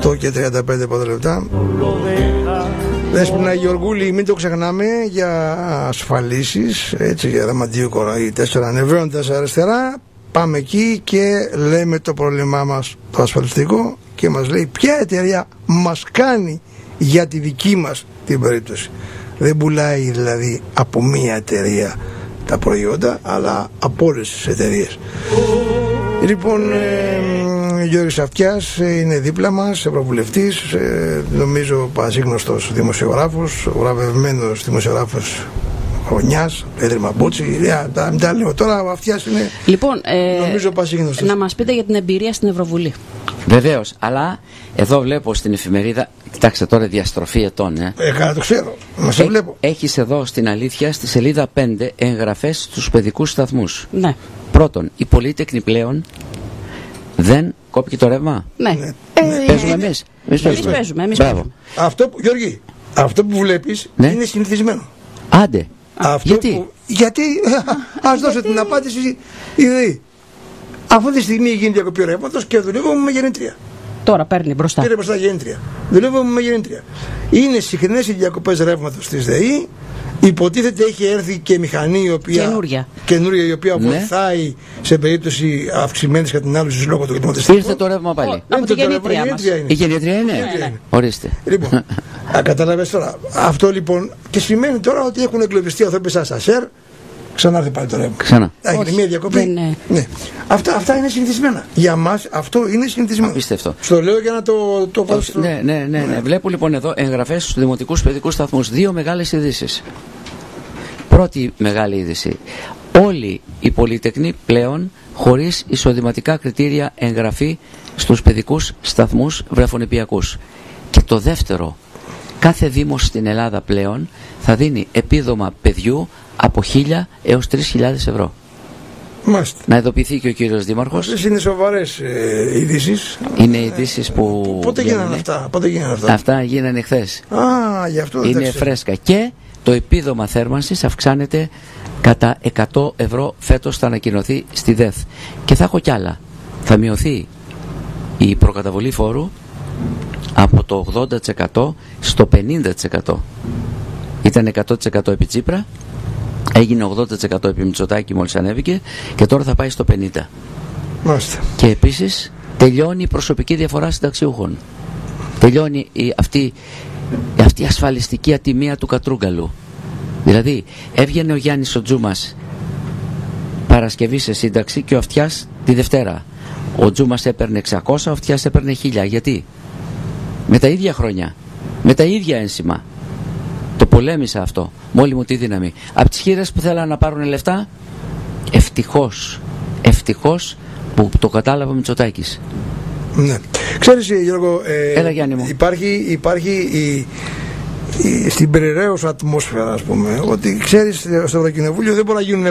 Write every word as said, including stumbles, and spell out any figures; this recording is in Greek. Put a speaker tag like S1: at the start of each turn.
S1: οκτώ και τριάντα πέντε πρώτα λεπτά. Δέσποινα Γεωργούλη, μην το ξεχνάμε, για ασφαλίσεις, έτσι, για Δαμαντίου Κοραή τέσσερα, ανεβαίνοντας αριστερά, πάμε εκεί και λέμε το πρόβλημά μας το ασφαλιστικό και μας λέει ποια εταιρεία μας κάνει για τη δική μας την περίπτωση. Δεν πουλάει δηλαδή από μία εταιρεία τα προϊόντα, αλλά από όλες τις εταιρείες. Λοιπόν, ε, Γιώργης Αυτιάς είναι δίπλα μας, ευρωβουλευτής, ε, νομίζω πασίγνωστος δημοσιογράφος, βραβευμένος δημοσιογράφος χρονιάς, Ίδρυμα Μπούτσι. Μην τα λέω τώρα, ο Αυτιάς είναι,
S2: λοιπόν, ε,
S1: νομίζω πασίγνωστος.
S2: Να μας πείτε για την εμπειρία στην Ευρωβουλή.
S3: Βεβαίως, αλλά εδώ βλέπω στην εφημερίδα, κοιτάξτε τώρα, διαστροφή ετών. Ε,
S1: ε καλά το ξέρω, μα σε βλέπω.
S3: Έχεις εδώ στην αλήθεια, στη σελίδα πέντε, εγγραφές στους παιδικούς σταθμούς.
S2: Ναι.
S3: Πρώτον, οι πολύτεκνοι πλέον δεν κόπηκε το ρεύμα.
S2: Ναι.
S1: Ναι.
S2: Ε,
S3: παίζουμε εμείς. Εμείς
S2: παίζουμε. παίζουμε, εμείς παίζουμε.
S1: Αυτό που, Γιώργη, αυτό που βλέπεις, ναι, είναι συνηθισμένο.
S3: Άντε.
S1: Αυτό
S3: γιατί?
S1: Που, γιατί, ας δώσω την απάντηση, δηλαδή, αυτή τη στιγμή γίνει διακοπή ρεύματος και δουλεύουμε με γεννήτρια.
S2: Τώρα παίρνει μπροστά.
S1: Πήρε μπροστά γεννήτρια. Δουλεύουμε με γεννήτρια. Είναι συχνές οι διακοπές ρεύματος της ΔΕΗ. Υποτίθεται έχει έρθει και μηχανή η οποία,
S2: καινούρια.
S1: καινούρια η οποία
S3: ναι.
S1: βοηθάει σε περίπτωση αυξημένης κατανάλωσης λόγω του κλιματιστικού.
S3: Ήρθε το ρεύμα πάλι.
S2: Από τη γεννήτρια μας.
S3: Η γεννήτρια είναι.
S1: Ναι, ναι.
S3: Ορίστε.
S1: Λοιπόν, α, καταλαβαίνεις τώρα. Αυτό λοιπόν και σημαίνει τώρα ότι έχουν εγκλωβιστεί άνθρωποι σαν σασέρ. Ξανά έρθει πάλι το ρεύμα.
S3: Ξανά.
S1: Έγινε μια διακοπή.
S2: Δεν, ναι.
S1: Ναι. Αυτά, αυτά είναι συνηθισμένα. Για μας αυτό είναι συνηθισμένο.
S3: Απίστευτο.
S1: Στο λέω για να το, το βάλω στο...
S3: Ναι, ναι, ναι, ναι. Βλέπω λοιπόν εδώ εγγραφές στους δημοτικούς παιδικούς σταθμούς. Δύο μεγάλες ειδήσεις. Πρώτη μεγάλη είδηση. Όλοι οι πολυτεκνοί πλέον χωρίς εισοδηματικά κριτήρια εγγραφή στους παιδικούς σταθμούς βρεφονιπιακούς. Και το δεύτερο, κάθε δήμος στην Ελλάδα πλέον θα δίνει επίδομα παιδιού από χίλια έως τρεις χιλιάδες ευρώ.
S1: Μάλιστα.
S3: Να ειδοποιηθεί και ο κύριος Δήμαρχος.
S1: Αυτές είναι σοβαρές ε, ειδήσεις.
S3: Είναι ειδήσεις που...
S1: Πότε γίνανε αυτά, πότε γίνανε αυτά.
S3: Αυτά γίνανε χθες.
S1: Α, γι' αυτό δεν
S3: είναι
S1: τα ξέρω.
S3: φρέσκα. Και το επίδομα θέρμανσης αυξάνεται κατά εκατό ευρώ φέτος, θα ανακοινωθεί στη ΔΕΘ. Και θα έχω κι άλλα. Θα μειωθεί η προκαταβολή φόρου από το ογδόντα τοις εκατό στο πενήντα τοις εκατό. Ήταν εκατό τοις εκατό επί Τσίπρα, έγινε ογδόντα τοις εκατό επί Μητσοτάκη μόλις ανέβηκε και τώρα θα πάει στο πενήντα τοις εκατό.
S1: Μάλιστα.
S3: Και επίσης τελειώνει η προσωπική διαφορά συνταξιούχων. Τελειώνει η, αυτή, αυτή η ασφαλιστική ατιμία του Κατρούγκαλου. Δηλαδή έβγαινε ο Γιάννης ο Τζούμας Παρασκευή σε σύνταξη και ο Αυτιάς τη Δευτέρα. Ο Τζούμας έπαιρνε εξακόσια, ο Αυτιάς έπαιρνε χίλια. Γιατί? Με τα ίδια χρόνια, με τα ίδια ένσημα. Το πολέμησα αυτό με όλη μου τη δύναμη. Από τις χείρες που θέλαν να πάρουν λεφτά, ευτυχώς, ευτυχώς που το κατάλαβε ο Μητσοτάκης.
S1: Ναι. Ξέρεις, Γιώργο, ε,
S3: Έλα, Γιάννη μου.
S1: υπάρχει, υπάρχει η, η, στην περιραίωσα ατμόσφαιρα, ας πούμε, ότι ξέρεις, στο Ευρωκοινοβούλιο δεν μπορεί να γίνουν